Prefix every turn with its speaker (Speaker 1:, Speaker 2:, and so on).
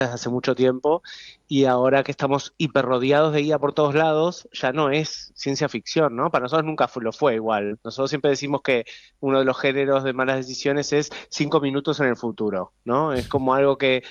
Speaker 1: desde hace mucho tiempo, y ahora que estamos hiper rodeados de IA por todos lados, ya no es ciencia ficción, ¿no? Para nosotros nunca lo fue igual. Nosotros siempre decimos que uno de los géneros de malas decisiones es 5 minutos en el futuro, ¿no? Es como algo que